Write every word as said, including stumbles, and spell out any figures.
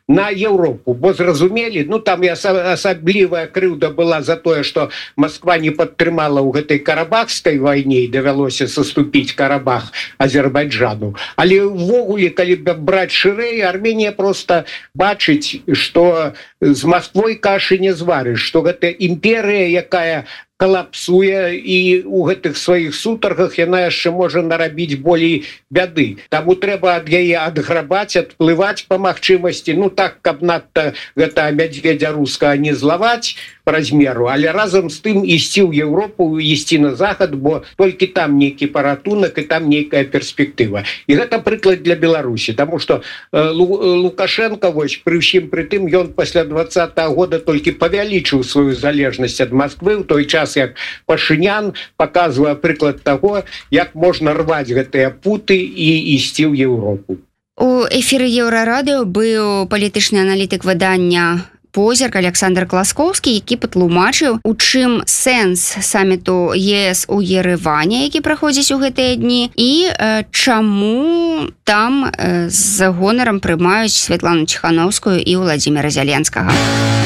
на Европу, бо зразумелі, ну там і асаблівая крыўда была за тое, што Москва не падтрымала ў гэтай карабахскай вайне і давялося саступіць Карабах Азербайджану. Але ўвогуле, калі браць шырэй, Арменія просто бачыць, што з Москвой кашы не зварыш, што гэта імперыя, якая калапсуе, і у гэтых сваіх сутаргах яна яшчэ можа нарабіць болей бяды. Таму трэба ад яе адграбаць, адплываць па магчымасці, ну так, каб надта гэта мядзведзя рускага не злаваць па размеру, але разам з тым ісці ў Европу, ісці на захад, бо толькі там нейкі паратунак і там нейкая перспектыва. І гэта прыклад для Беларусі, таму што Лукашенко, вось, пры ўсім пры тым, ён пасля двадцатага года толькі павялічыў сваю залежнасць ад Москвы, ў той час як Пашынян паказвае прыклад таго, як можна рваць гэтыя путы і ісці ў Европу. У эфіры Еўрарадыё быў палітычны аналітык выдання «Позірк» Александр Класкоўскі, які патлумачыў, у чым сэнс саміту ЕС у Ерэване, які праходзіць у гэтыя дні, і э, чаму там э, з гонарам прымаюць Святлану Ціхановскую і Владзіміра Зяленскага.